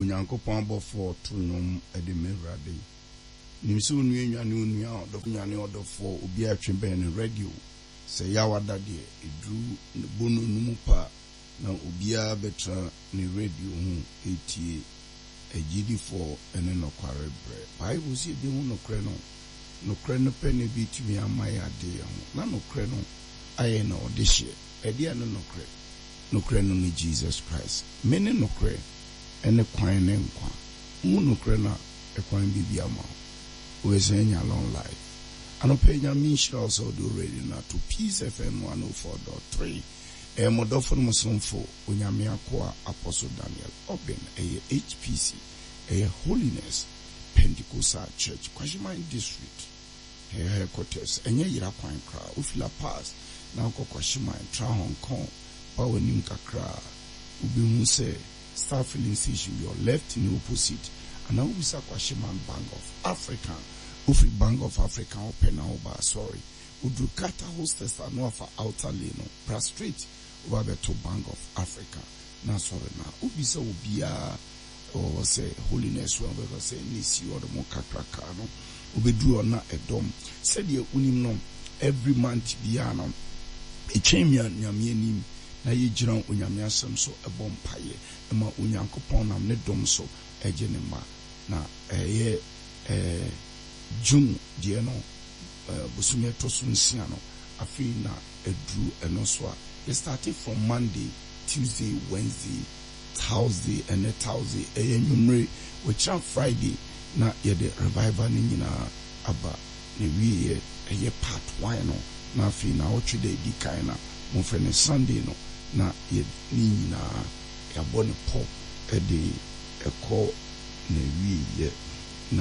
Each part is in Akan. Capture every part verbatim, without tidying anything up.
Unyankopɔn abɔfoɔ to nnwom de ma Awurade. Nim sɛ onua nwane onua ɔdɔfo nyane ɔdɔfoɔ obi atwe bɛn ne radio sɛ yawada deɛ eduru ne bono no mu pa na obiara betra ne radio ho etie agyidifoɔ ne nokware brɛ. Bible sɛ bi ho nokware no nokware no pɛ ne bi tumi ama yɛ ade ho na nokware no ayɛ na ɔde hyɛ ɛde ano nokware nokware no ne Jesus Christ. Me ne nokware ene kwan ne nkwa mu nokware na ekwan bibi ama we say nya long life anope nya mi shira also do ready na to Peace F M one oh four point three e modofo no musomfo onyame akoa Apostle Daniel Oben e H P C e Holiness Pentecostal Church Kwashiman District e headquarters enye yira kwan kra ofila pass na Kwashiman tra Hong Kong pa woni kakra ubi hu say Star filling station, your left in the opposite. And now we say Kwashiman Bank of Africa. Ufi Bank of Africa open over, sorry. Udrukata hostess are no for outer lane, prostrate over to Bank of Africa. Now sorry now. Ubi say ubia or say Holiness when we say Nisi or the Mokakrakano. Ubi drew on a dome. Said ye unim no every month biano. A champion yamienim. Na ye jiran onyame asem so ebom paye ema onyankopon nam ne dom so eje ne ma na eye eh June die no bosume to so nsia no afi na edru eno so a it started from Monday, Tuesday, Wednesday, Thursday and a Thursday eye nwumre which on Friday na ye the revival ni nyina aba ne wie eye part one no na afi na otu de di kan na mo fe ne Sunday no na ye ni na ya bone pop e de eko na wiye na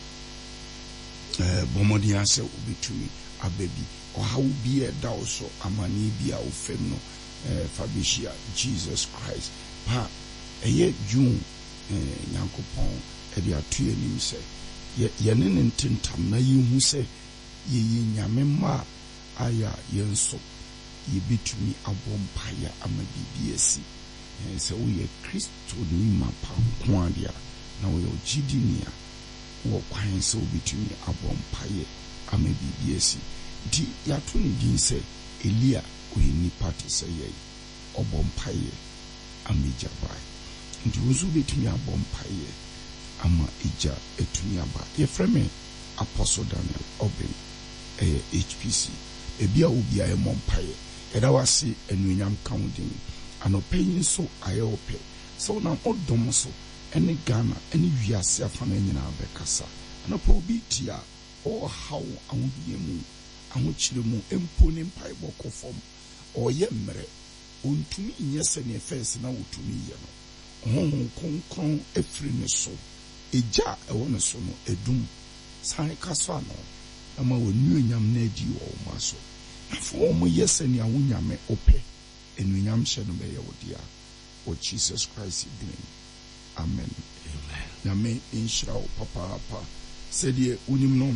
eh bomodi ase obetumi ababi o ha obi e da so amani bia o fem no eh fabishia Jesus Christ pa eye June eh Nyankopon e de atu anim se ye ye ne ntentam na ye hu se ye ye nyame ma aya ye nso yebitumi abompaya ama bibiasi se wo ye Kristo ni mapa kwadia na wo jidinia wo kwan se obitumi abompaye ama bibiasi di yato ni din se Elia oyini party se ye obompaye ama jabai ndi wo bitumi abompaye ama ija etumi aba ye frame Apostle Daniel Oben eh H P C ebia obia e mompaye Eda wasi enunyam kaudin anopenyin so ayope so na odom so ene Ghana ene wiase afana nyina abekasa anopo bi tia o haw awudie mu ahokyire mu empo ne mpai bokofom oye mmere ontumi nyese ne face na wotumi ye no honhon konkron efiri ne so eja ewo ne so no edum san kaso ano ama wonunyam na adi wo maso for mo yeseni a wunyame ope enunyam hye no be ye wodia o Jesus Christ din amen amen nyame inshira o papa papa said unim no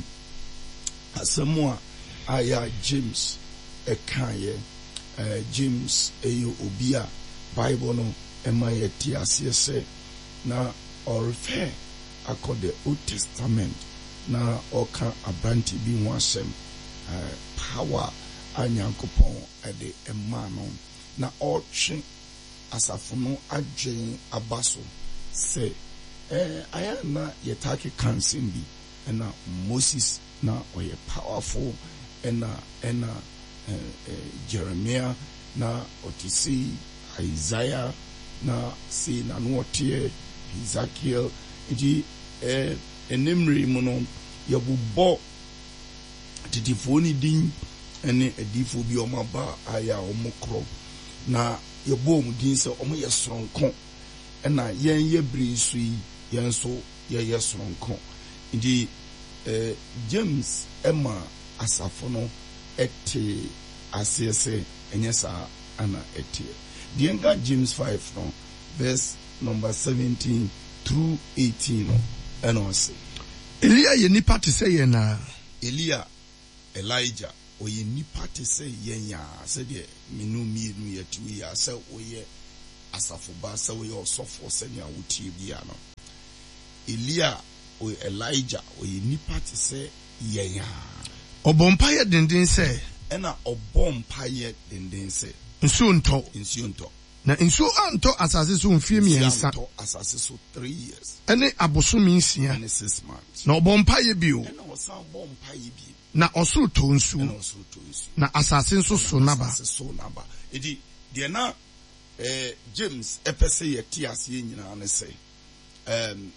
asemo a aya James ekaye eh James eyo obia Bible no ema ye ti asese na or refer according the Old Testament na oka abranti bi ho asem eh power Anyankopon ede emma no na otwe asafo no adwen abaso se eh aya na yetake kansin bi na Moses na oye powerful ena ena eh, eh, Jeremiah na otisi Isaiah na si na no otie Ezekiel iji eh enemri mu no yebobɔ titifo ni din ene edifo bi omaba aya omokro na yebo mu din se omo ye soronko ena yen ye brisu yi yen so ye ye soronko ndi eh James Emma asafo no ete asese enyesa ana ete dienga James five no verse number seventeen through eighteen no eno se Elia ye nipa te se ye na Elia Elijah oye nipa te se ye ya se de minu mi nu ye tu ya se oye asafo ba se oye osofo se ne awutie bia no Elia or Elijah or nipa te say yenya. Obompaye denden say. Ena obompaye denden say. Nsu nto. Nsu nto. Na nsu anto asase so mfie miensa. Nsu asase so three years. Ene abosom nsia. Ene six months. Na obompaye bio. Ena osan obompaye bio. Na osoro to nsu. Ena osoro to nsu. Na asase nso so naba. Asase so naba. Edi de na eh James epese ye ti ase nyina ne say. Um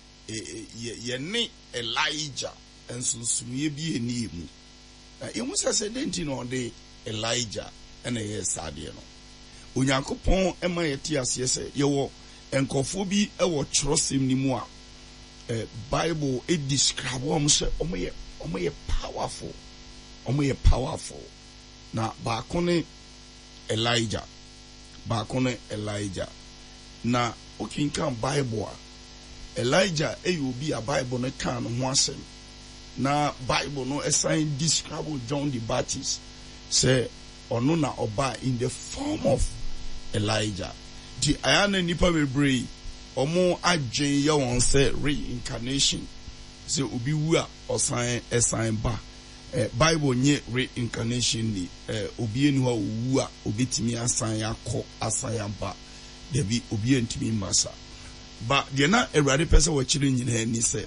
ye ne Elijah ensunsuye bi eni mu. E mu sese denti no de Elijah ena ye sade no. Onyankopon ema ye ti ase se ye wo enkofo bi e wo kyerosem ni mu a eh Bible e describe am se omo ye omo ye powerful. Omo ye powerful. Na ba kone Elijah. Ba kone Elijah. Na okinkan Bible a Elijah e obi a Bible no kan no ho asem. Na Bible no assign describe John the Baptist say ono na oba in the form of Elijah. Di ayana nipa bebree omo adwen ye won say reincarnation. Say obi wu a osan assign ba. Eh, Bible nye reincarnation ni eh, obi eni ho wu a obetimi assign akọ assign ba. Debi obi entimi masa. But the na every person was chilling in her, say,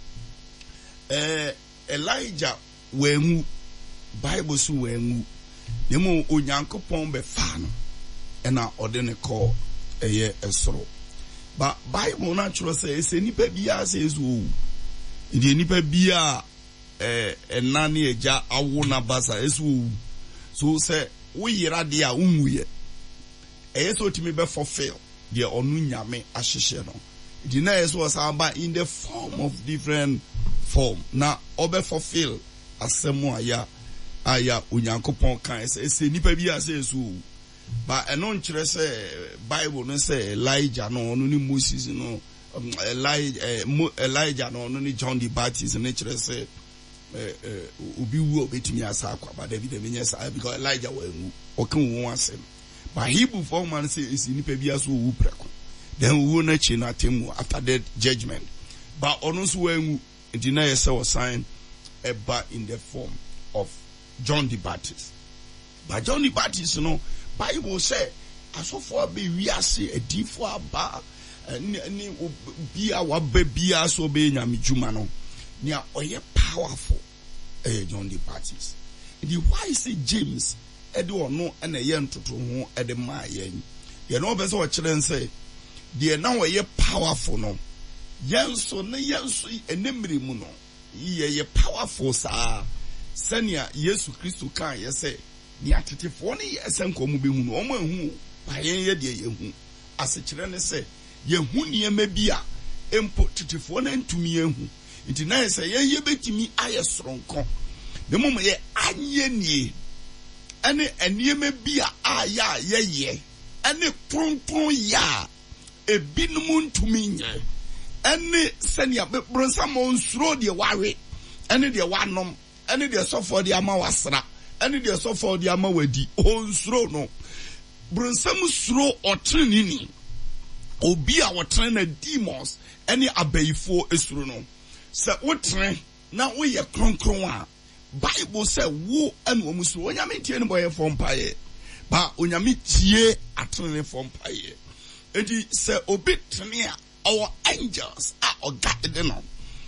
eh, Elijah, when Bible so when the more Unyanko Pombe fan, and now ordinary call a year a sorrow. But Bible natural says, any baby says, woo, in any baby, eh, and nanny a ja, I wona basa is woo. So say, we radia umwe, a so to me be fulfilled. The onunyame ashisheno. The next was about in the form of different form. Now, obe fulfill asemo aya aya unyankopon kan say say nipa bi ase so. But enon kire say Bible no say Elijah no onu ni Moses no um, Elijah uh, Elijah no onu ni John the Baptist no kire say obi wu obetimi asa akwa but David dey mean say because Elijah wa wu o kan wo asem. But Hebrew for man say is nipa bi aso wu preko. Then we na chi na temu after that judgment. But onu so wu deny say was sign eba in the form of John the Baptist. But John the Baptist no Bible say asofo be wiase adifo aba ni ni bia wa ba bia so be nyame djuma no. Nia oye powerful eh John the Baptist. The why say James ede ono na ye ntoto ho ede ma yen ye no be so o kire nse de na wo ye powerful no yenso ne yenso enemri mu no ye ye powerful sa senia Yesu Kristo kan ye se ni atetefo ne ye senko mu be hu no o ma hu ba yen ye de ye hu ase kire ne se ye hu ne ma bi a empo tetefo na ntumi ye hu nti na ye se ye ye betimi aye soronko de mum ye anye nie ene enieme bia aya yeye ene kronkron ya ebinum ntumi nye ene senia bebronsa mo nsuro de wawe ene de wanom ene de sofo de ama wasra ene de sofo de ama wadi o nsuro no bronsam suro otrenini obi a wotre na demons ene abayifo esuro no se wotre na wo ye kronkron a Bible say wo and womusu onyame tie ne boye for mpaye ba onyame tie atene for mpaye edi say obi tene a our angels are ogade no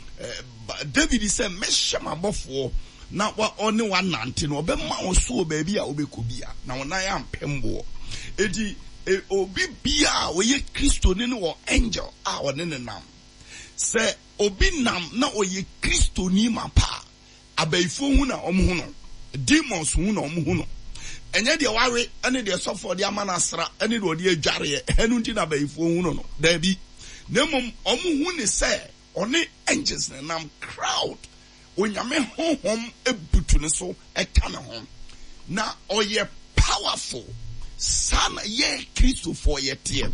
eh David say mesha mabofo na wa one one nante no obema wo so baabi a obekobia na wona ya mpembo edi e, obi bia wo ye Kristo ne no angel a wone ne nam say obi nam na oye Kristo ni mapa abayifo hu na omo hu no demons hu na omo hu no enye de ware ene de sofo de ama na sra ene de odi adware enu nti na abayifo hu no no da bi nemom omo hu ne say one angels na nam crowd onyame honhom ebutu ne so eka ne ho na oye powerful sana ye Kristo for ye tie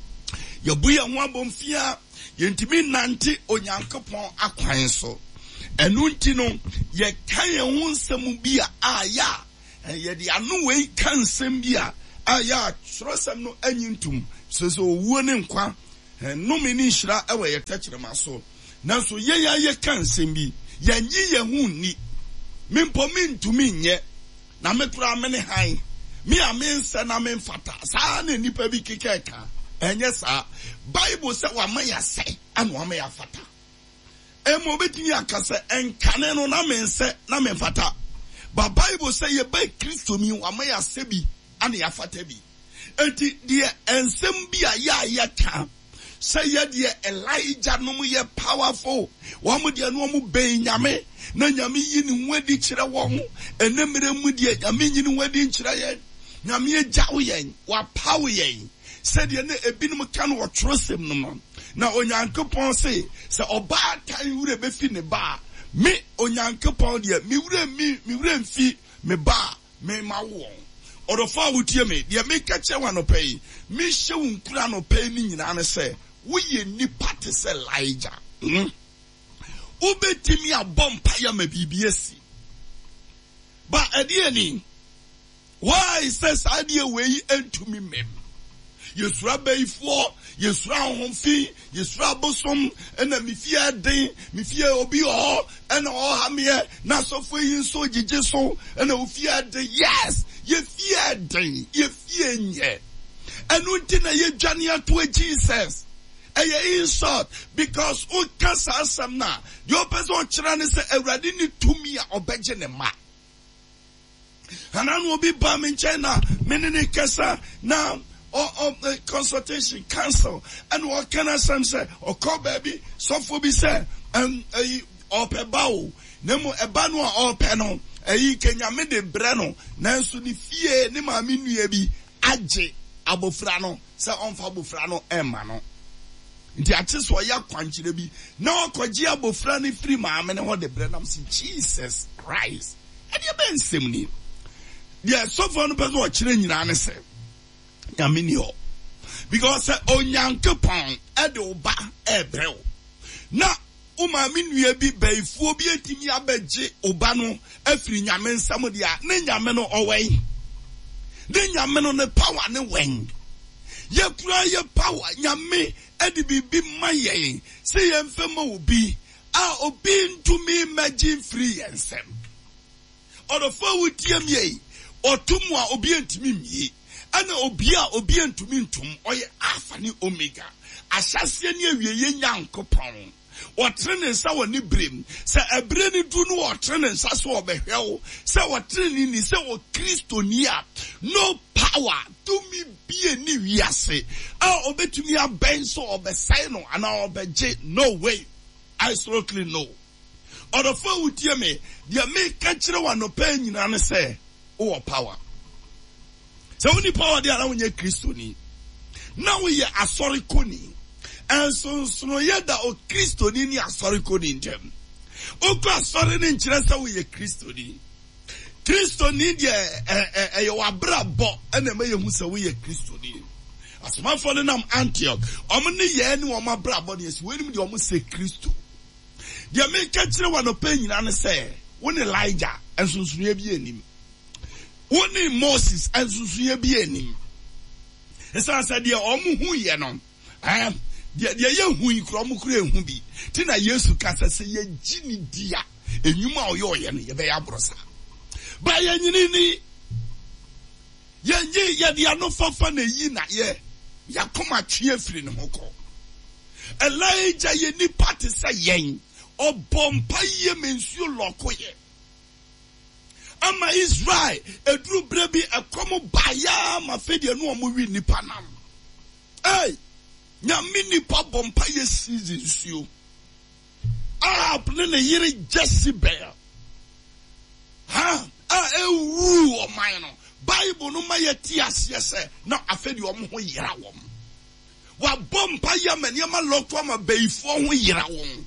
ye buya ho abomfia ye ntimi nante onyankopon akwan so enu nti no ye kan ye ho nsem bi a aya ye de anu wei kan nsem bi a aya trosem no anyintum so so owuo ne nkwa no me ni shira ewe ye techrema so nanso ye ya ye kan sembi yanyi ye hu ni mempo mentumi nye na mekura me ne han me a me nse na me mfata saa na nipa bi kekeka enye saa Bible say wa ma ya se anu wa ma ya fata emo betini akase enkane no na me nse na me mfata but Bible say ye ba Kristo mi wa ma ya se bi anu ya fata bi enti de ensem bi a ya ya ka say ye de Elijah no mu ye powerful wa mu de no mu be nyame na nyame yi ni nwadi kire won enemere mu de nyame yi ni nwadi kire ye nyame agyawo yen wa power yen said ye na ebinum kan wo trosem no no na onyankopon say se oba tan wure be fi ne ba me onyankopon de mi wure mi mi wure mfi me ba me ma wo odofo wutie me de me ka che wa no pay me hye wo nkura no pay ni nyina ne se wo ye nipa te se Elijah mm? Ubetimi a bompa ya me bibiesi ba edieni why says idea way entumi mem yesura beifo yesura honfi yesura bosom ena mifia den mifia obi o ena o hamie na sofo yin so gige so ena ofia den yes ye fia den ye fia nye enu ntina ye dwane ato Jesus eye insult because o kasa asam na the person kira ne se awrade ni tumi a obeje ne ma Hanan will be bombing China, many kasa now or of consultation council and what can I say or call baby so for be said and a or pebao nemo a banwa or panel a Kenya made a brano nansu ni fie ni ma minuebi aje abofrano sa on fabofrano emano nti atis wo ya kwanchire bi na okoji abofrano free ma amene ho de brenam si Jesus Christ e de ben semni. Yes, so for no person or children in answer. Yaminio. Because onyankopon edoba ebrew. Na uma minwe bi baifuo bi etimi abeje oba no afiri nyame nsam dia ne nyame no owei. Ne nyame no ne power ne wen. Ye kura ye power nyame edi bibi maye. Se ye mfema obi a obi ntumi imagine free ensem. Odofo wutie me Otumwa obi entimi mie ana obi a obi entumi ntum oye alpha ni omega asase ni awieye nyankopon wotrene nsa woni brem se ebre ni du no wotrene nsa so obehwew se wotrene ni se o kristonia no power to me be ni wiase a obetumi aben so obesai no ana obeje no way absolutely no odofo wutie me dia me ka kire wa no pa nyina ne se or power. So when the power there now when you Christoni. Now we are sorry koni. And so so yada o Christoni ni sorry koni in them. Oko sorry in Chirasa we are Christoni. Christoni dia eh eh eh your brabo and the may who say we are Christoni. As my father nam Antioch. Omni ye ni o ma brabo yes we ni almost say Christo. Dia make catch one opinion and say when Elijah and so so ye bi enim. Woni Moses and Susuye bi enim. Esa said dia omu hu ye no. Eh dia dia ye hu ikro omu kura ehu bi. Ti na Yesu kasa se ye gini dia. Enwuma oyo ye no ye be ya brosa. Ba ye nyini ni. Ye nyi ye dia no fafa na yi na ye. Ya koma twe afiri ne hoko. Elijah ye ni party say yen. Obompa ye mensuo lokoye. Ama Israel edru brebi ekomo baya ma fedi anu omo wi nipa nam. Hey, nyame nipa bompa ye season suo. Ah, plene ne yiri Jezebel. Ha, ah ewu o man no. Bible no ma ye ti ase se na afedi omo ho yira wom. Wa bompa ye mane ma lokto ma beifo ho yira wom.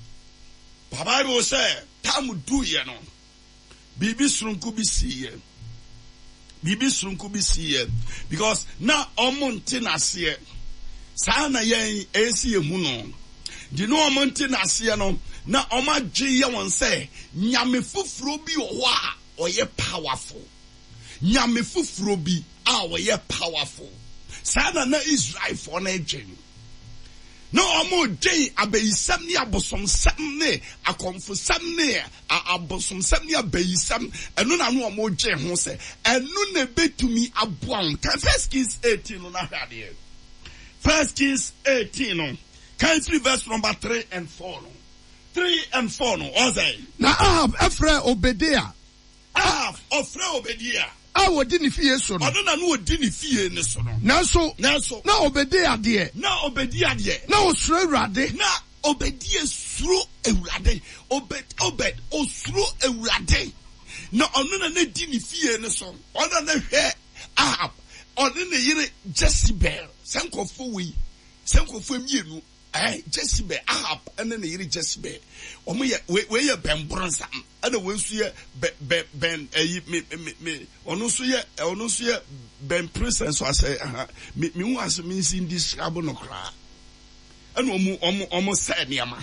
Bible say, "Tamu do ye no." Bibi srunku bi siye. Bibi srunku bi siye. Because na omonte na siye. Sa na yen ensi ye hu no. Di no omonte na siye no. Na oma gye ye won say nyame fufuro bi o a oye powerful. Nyame fufuro bi a oye powerful. Sa na na Israel for na gye. No omo day abayisam ni abosom sam ne akomfo sam ne abosom sam ni abayisam enu na no omo gye ho se enu na betumi aboa kan First Kings eighteen no na hwade First Kings eighteen no kan three verse number three and four no three and four no ozai na Ahab efra Obadiah Ahab ofra Obadiah a wodi ni fie so no. Odo na no wodi ni fie ne so no. Nanso, nanso na Obadiah de. Na Obadiah de. Na osuro Awurade. Na Obadiah suro Awurade. Obed Obed osuro Awurade. Na ono na na di ni fie ne so. Ono na hwe Ahab. Ono na yire Jezebel. Sankofo wi. Sankofo mienu. Eh Jezebel Ahab ene na yire Jezebel. Omo ye we ye ben bronsa. Ana we nso ye ben ben eh me me ono nso ye ono nso ye ben presence so say aha me me hu as me sin describe no kra. Ana omo omo omo say niama.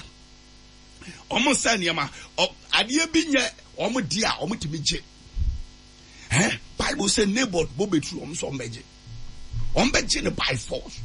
Omo say niama. Ade bi nye omo di a omo timi je. Eh Bible say neighbor bo betru omo so ombeje. Ombeje ne by force.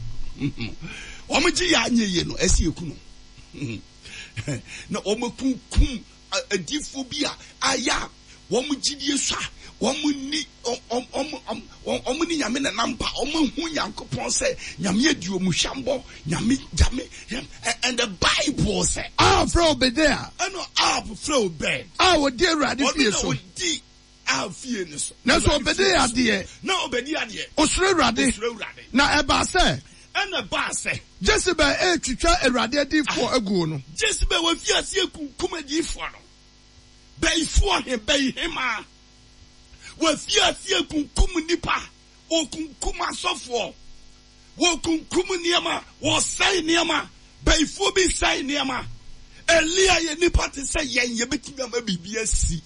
Omo ji ya anye ye no esi eku no. Na omo kunkum adifo bia aya womu gidie so womu ni omu omu ni nyame na nampa omu hu Nyankopon say nyame adi omu hwambo nyame jame and the Bible say ah fra Obadiah ano ah fra Obed ah wodi Awurade fie so wodi ah fie ne so na so Obadiah de na Obadiah de osuro Awurade na eba say ana ba say Jezebel e twitwa Awurade adifo aguo no Jezebel wa fi ase kunkum adifo no Beifo he beihema wa fi ase kunkum nipa o kunkum asofo wo kunkum niama wo sai niama beifo bi sai niama Elia ye nipa te say yen ye betimi ama bibia si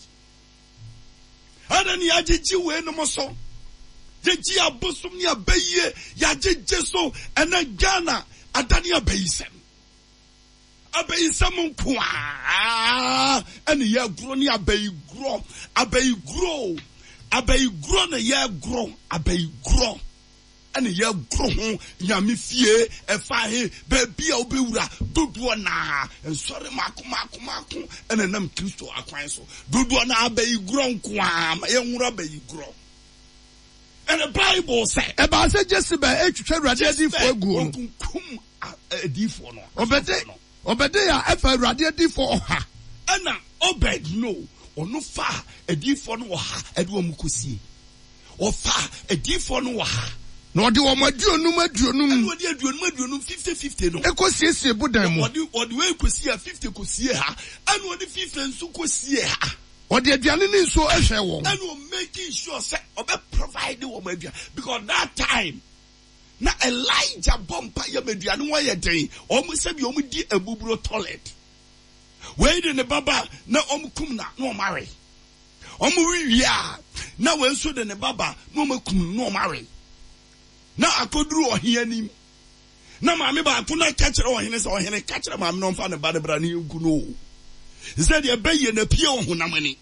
ada ni agegi we no mo so jeji abosom ni abaye ya jeje so ena Ghana adani abayisem abayisem nkoa ene ye gro ni abayigro abayigro abayigro na ye gro abayigro ene ye gro ho nyame fie efa he ba bia obewura dodo na ensore mako mako mako ene nam Kristo akwan so dodo na abayigro nkoa ye nwura abayigro. And the Bible says, "Eba se Jezebel e twitwa Awurade adifo aguo no. Kunkum adifo no. Obede, Obadiah efa Awurade adifo oha. Ana Obed no, ono fa adifo no oha, ede omu kosie. Ofa adifo no oha. Na ode wo maduonum aduonum. Ade ode aduonum aduonum fifty fifty no. Ekosiesie bodan mu. Ode ode we kosie fifty kosie ha. Ana ode fifty nso kosie ha. Ode aduane ni nso ehwe won. And we making sure say obe provide wo aduane because that time na Elijah bompa ya aduane wo ye den omo se bi omo di abuburo toilet we de ne baba na omo kum na no marry omo wiwia na we nso de ne baba na omo kum no marry na akoduru ohianim na maame ba ko na kachire ohene se ohene kachire maame no mfa ne ba de bra ne nku no said ye be ye na pie ohunamani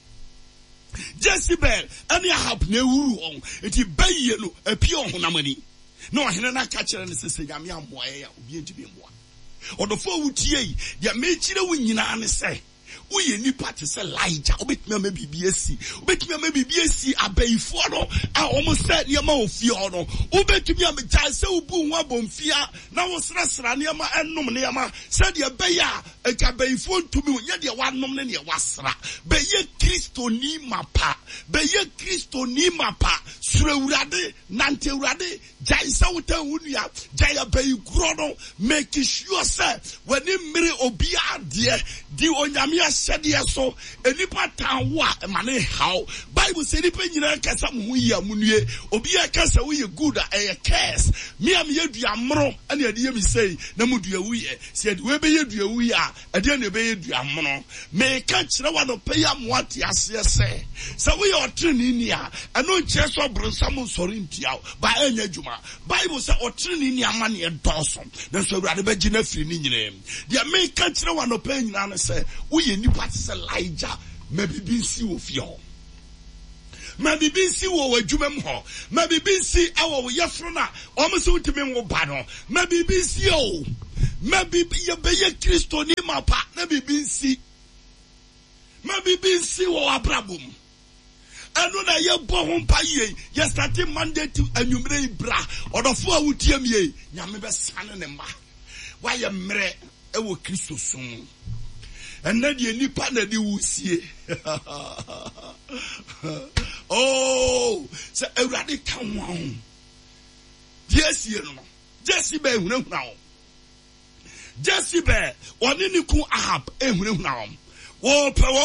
Jezebel and Ahab ne wuru on enti be ye no apie ohunamani na ohene na ka kire ne sese nyame amboa ya obi enti mboa odofo wutie ya mechire wo nyina ne se uye nipa te se Elijah obetimi ama bibia si obetimi ama bibia si abaifo no a omo se ne ma ofie no obetimi ama ja se ubu nwa bomfia na wo srasra ne ma ennom ne ma se de be ya abaifo ntumi nya de wanom ne ne wasra be ye Kristo ni mapa be ye Kristo ni mapa sura urade nante urade jai se wuta hunua jai abaigro no make sure say when mmiri obi ade di onyame said yes so enipa tan wa mane how Bible say nipa nyina kasa mu yi amunue obi akasa wo ye good a curse me am ye dua mro ane ade ye mi say na mu dua wu ye say we be ye dua wu ya ade na be ye dua mro me ka kire wa no pe ya mo ate ase se say we ye otreni ni a ano kire so bronsam sori ntia ba anya djuma Bible say otreni ni ama ne dosom na so awurade be gina firi ni nyina dia me ka kire wa no pe nyina no say wo ye nipa se Elijah maybe bin si ofio ma bibi nsi wo adwuma mu ho ma bibi nsi awo yefro na omo se utimi wo ba no ma bibi nsi o ma bibi ye beye Kristo ni mapa na bibi nsi ma bibi nsi wo abrabom eno na ye bo ho mpa ye ye starting Monday to anwumre ibra odofo a wutiem ye nyame be sane ne ma wa ye mre e wo Kristo som ena de nipa na de wusie oh se awurade kan wo Jesse no Jesse be hunahuna wo Jesse be oni ni ku Ahab ehunahuna wo wo pe